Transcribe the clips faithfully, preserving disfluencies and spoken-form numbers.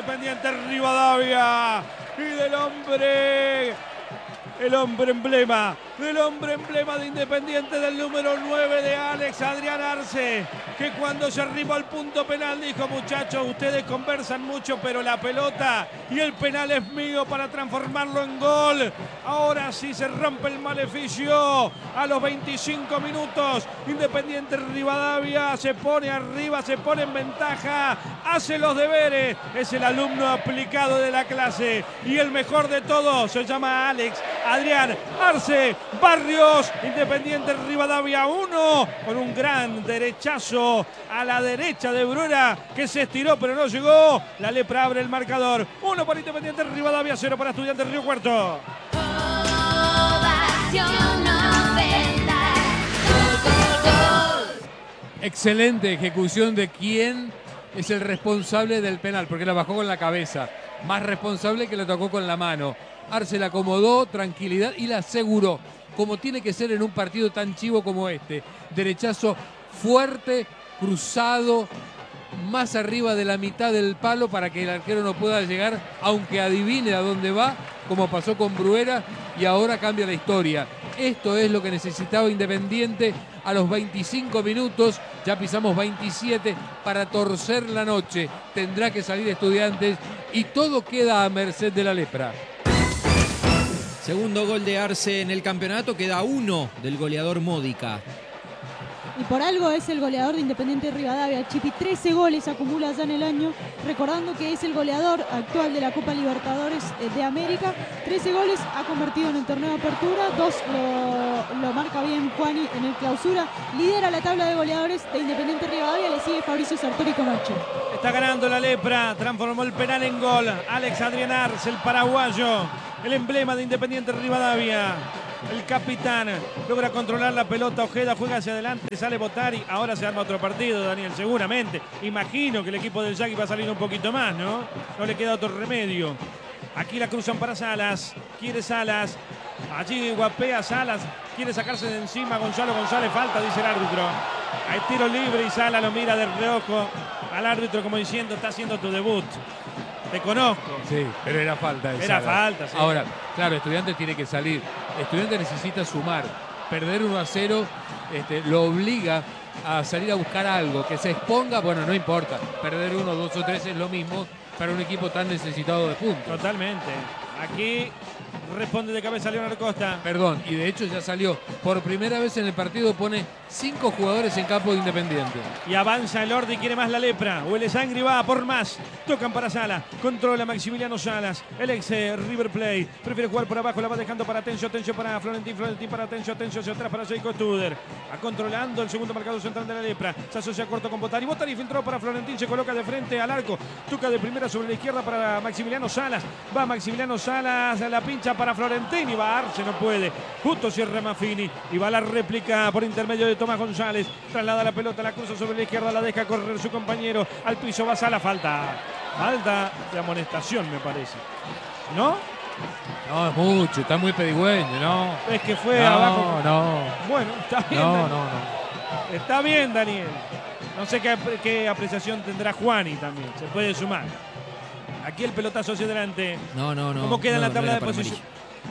Independiente Rivadavia y del hombre, el hombre emblema, del hombre emblema de Independiente, del número nueve de Alex Adrián Arce, que cuando se arribó al punto penal dijo: muchachos, ustedes conversan mucho, pero la pelota y el penal es mío para transformarlo en gol. Ahora sí se rompe el maleficio. A los veinticinco minutos, Independiente Rivadavia se pone arriba, se pone en ventaja, hace los deberes, es el alumno aplicado de la clase y el mejor de todos se llama Alex Adrián Arce Barrios. Independiente Rivadavia uno, con un gran derechazo a la derecha de Bruera, que se estiró pero no llegó. La Lepra abre el marcador. uno para Independiente Rivadavia, cero para Estudiantes Río Cuarto. Excelente ejecución de quién es el responsable del penal, porque la bajó con la cabeza. Más responsable que la tocó con la mano. Arce la acomodó, tranquilidad, y la aseguró, como tiene que ser en un partido tan chivo como este. Derechazo fuerte, cruzado, más arriba de la mitad del palo para que el arquero no pueda llegar, aunque adivine a dónde va, como pasó con Bruera, y ahora cambia la historia. Esto es lo que necesitaba Independiente a los veinticinco minutos, ya pisamos veintisiete para torcer la noche. Tendrá que salir Estudiantes y todo queda a merced de la Lepra. Segundo gol de Arce en el campeonato, queda uno del goleador Módica. Y por algo es el goleador de Independiente Rivadavia. Chipi, trece goles acumula ya en el año, recordando que es el goleador actual de la Copa Libertadores de América. trece goles ha convertido en el torneo de apertura, dos lo, lo marca bien Juani en el clausura. Lidera la tabla de goleadores de Independiente Rivadavia, le sigue Fabricio Sartori Camacho. Está ganando la Lepra, transformó el penal en gol. Alex Adrián Arce, el paraguayo, el emblema de Independiente Rivadavia. El capitán logra controlar la pelota. Ojeda juega hacia adelante, sale Botari. Ahora se arma otro partido, Daniel, seguramente. Imagino que el equipo del Yaqui va a salir un poquito más, ¿no? No le queda otro remedio. Aquí la cruzan para Salas. Quiere Salas. Allí guapea Salas. Quiere sacarse de encima Gonzalo González. Falta, dice el árbitro. Hay tiro libre y Salas lo mira de reojo al árbitro como diciendo: está haciendo tu debut. Te conozco. Sí, pero era falta. De Era Salas. falta, sí. Ahora, claro, Estudiantes tiene que salir. Estudiantes necesita sumar. Perder uno a cero este, lo obliga a salir a buscar algo. Que se exponga, bueno, no importa. Perder uno, dos o tres es lo mismo para un equipo tan necesitado de puntos. Totalmente. Aquí responde de cabeza Leonardo Costa. Perdón, y de hecho ya salió. Por primera vez en el partido pone cinco jugadores en campo de Independiente. Y avanza el Ordi, quiere más la Lepra. Huele sangre y va por más. Tocan para Sala. Controla Maximiliano Salas. El ex eh, River Plate. Prefiere jugar por abajo. La va dejando para Tencio. Tencio para Florentín. Florentín para Tencio. Tencio hacia atrás para Seiko Studer. Va controlando el segundo marcador central de la Lepra. Se asocia corto con Botari. Botari filtró para Florentín. Se coloca de frente al arco. Toca de primera sobre la izquierda para Maximiliano Salas. Va Maximiliano Salas. La pincha para Florentín. Y va Arce. No puede. Justo cierra Maffini. Y va la réplica por intermedio de Tomás González. Traslada la pelota. La cruza sobre la izquierda. La deja correr su compañero. Al piso va Sala. Falta. Falta de amonestación, me parece. ¿No? No, es mucho, está muy pedigüeño, ¿no? Es que fue no, abajo. No, Bueno, está bien. no, Daniel. no, no. Está bien, Daniel. No sé qué, qué apreciación tendrá Juani también. Se puede sumar. Aquí el pelotazo hacia adelante. No, no, no. ¿Cómo queda en no, la tabla no de era para posiciones?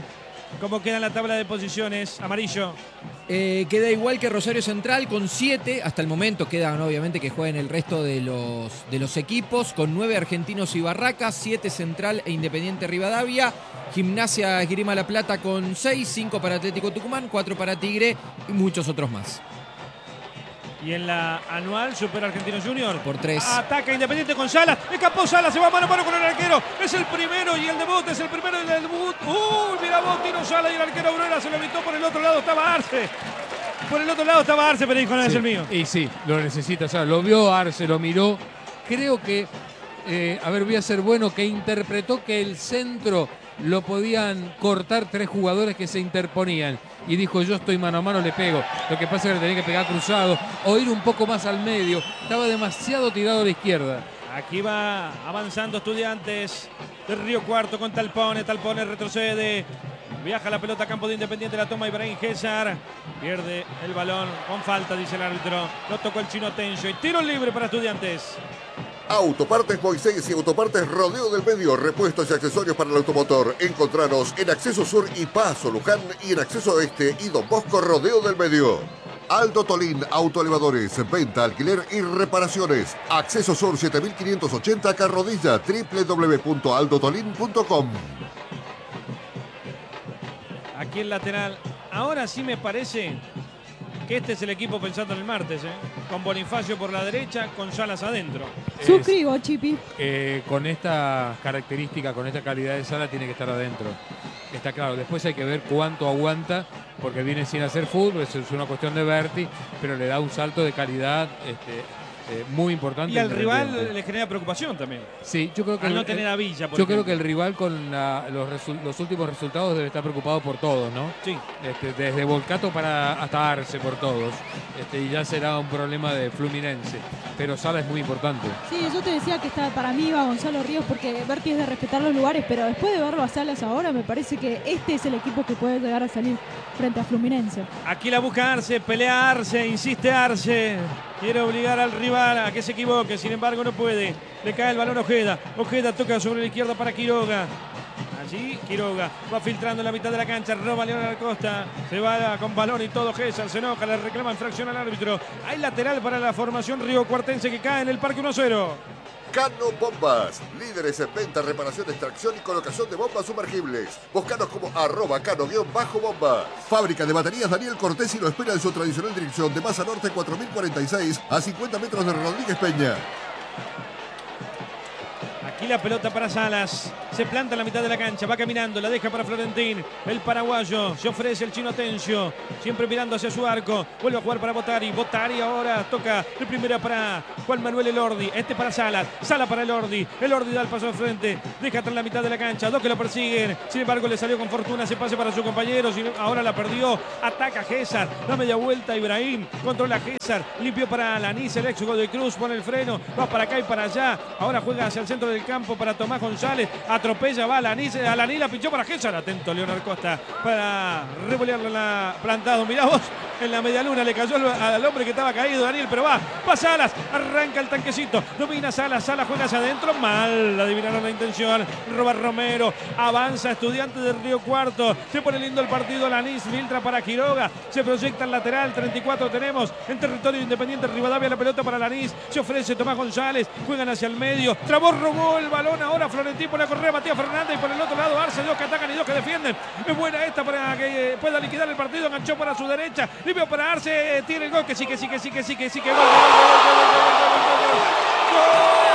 ¿Cómo queda en la tabla de posiciones? Amarillo. Eh, queda igual que Rosario Central con siete. Hasta el momento quedan obviamente que jueguen el resto de los, de los equipos. Con nueve Argentinos y Barracas, siete Central e Independiente Rivadavia. Gimnasia Esgrima La Plata con seis, cinco para Atlético Tucumán, cuatro para Tigre y muchos otros más. Y en la anual supera Argentino Junior. Por tres. Ataca Independiente con Salas. Escapó Salas. Se va mano a mano con el arquero. Es el primero y el debut. Es el primero y el debut. Uy, mira vos, Tino Salas y el arquero Bruera se lo evitó. Por el otro lado estaba Arce. Por el otro lado estaba Arce, pero dijo: no, Sí, es el mío. Y sí, lo necesita. O sea, lo vio Arce, lo miró. Creo que, eh, a ver, voy a ser bueno, que interpretó que el centro lo podían cortar tres jugadores que se interponían. Y dijo: yo estoy mano a mano, le pego. Lo que pasa es que le tenía que pegar cruzado o ir un poco más al medio. Estaba demasiado tirado a la izquierda. Aquí va avanzando Estudiantes de Río Cuarto con Talpone. Talpone retrocede. Viaja la pelota a campo de Independiente. La toma Ibrahim César. Pierde el balón con falta, dice el árbitro. Lo tocó el chino Tencio. Y tiro libre para Estudiantes. Autopartes Moisés y Autopartes Rodeo del Medio, repuestos y accesorios para el automotor. Encontranos en Acceso Sur y Paso Luján y en Acceso Este y Don Bosco Rodeo del Medio. Aldo Tolín Autoelevadores, venta, alquiler y reparaciones. Acceso Sur siete mil quinientos ochenta Carrodilla, doble u doble u doble u punto aldo tolín punto com. Aquí el lateral. Ahora sí me parece que este es el equipo pensando en el martes, ¿eh? Con Bonifacio por la derecha, con Salas adentro. Es- Suscribo, Chipi. Eh, con esta característica, con esta calidad de Sala, tiene que estar adentro. Está claro, después hay que ver cuánto aguanta, porque viene sin hacer fútbol, eso es una cuestión de Berti, pero le da un salto de calidad este, eh, muy importante. Y al rival Independiente. le genera preocupación también. Sí, yo creo que Al el- no tener a Villa, por yo creo ejemplo. que el rival con la- los, resu- los últimos resultados debe estar preocupado por todos, ¿no? Sí. Este, desde Volcato para hasta Arce por todos. Este, y ya será un problema de Fluminense. Pero Sala es muy importante. Sí, yo te decía que está, para mí va Gonzalo Ríos porque Berti es de respetar los lugares, pero después de verlo a Salas ahora, me parece que este es el equipo que puede llegar a salir frente a Fluminense. Aquí la busca Arce, pelea Arce, insiste Arce. Quiere obligar al rival a que se equivoque, sin embargo no puede. Le cae el balón a Ojeda. Ojeda toca sobre la izquierda para Quiroga. Allí Quiroga va filtrando en la mitad de la cancha, roba Leonel Acosta, se va con balón y todo. César se enoja, le reclama infracción al árbitro. Hay lateral para la formación Río Cuartense que cae en el parque uno a cero. Cano Bombas, líderes en venta, reparación, extracción y colocación de bombas sumergibles. Búscanos como arroba cano-bomba. Fábrica de baterías Daniel Cortés y lo espera en su tradicional dirección de Masa Norte cuatro mil cuarenta y seis a cincuenta metros de Rodríguez Peña. Aquí la pelota para Salas. Se planta en la mitad de la cancha. Va caminando. La deja para Florentín. El paraguayo. Se ofrece el chino Atencio. Siempre mirando hacia su arco. Vuelve a jugar para Botari. Botari ahora toca de primera para Juan Manuel Elordi. Este para Salas. Sala para Elordi. Elordi da el paso de frente. Deja atrás la mitad de la cancha. Dos que lo persiguen. Sin embargo, le salió con fortuna. Se pase para su compañero. Ahora la perdió. Ataca César. Da media vuelta Ibrahim. Controla César. Limpio para Alanis. El ex de Cruz. Pone el freno. Va para acá y para allá. Ahora juega hacia el centro del campo para Tomás González. Atropella, va Alanis. Alanis la pinchó para César. Atento Leonardo Costa para revolearla en la plantado. Mirá vos, en la media luna le cayó al hombre que estaba caído, Daniel, pero va. Va Salas. Arranca el tanquecito. Domina Salas. Salas juega hacia adentro. Mal. Adivinaron la intención. Roba Romero. Avanza Estudiantes del Río Cuarto. Se pone lindo el partido. Alanis filtra para Quiroga. Se proyecta el lateral. treinta y cuatro tenemos en territorio Independiente Rivadavia. La pelota para Alanis. Se ofrece Tomás González. Juegan hacia el medio. Trabó, robó el balón. Ahora Florentín por la correa. Matías Fernández. Y por el otro lado Arce. Dos que atacan y dos que defienden. Es buena esta para que pueda liquidar el partido. Enganchó para su derecha. Limpio para Arce. Tiene el gol. Que sí, que sí, que sí, que sí, que sí. Que gol, gol, gol, gol, gol, gol, gol, gol, gol. ¡Gol!